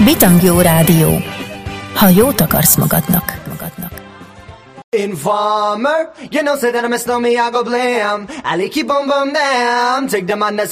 Bitangyó Rádió. Ha jót akarsz magadnak. Informer, you know, say that I miss me, I go blam. I like keep on bum down. Take them on the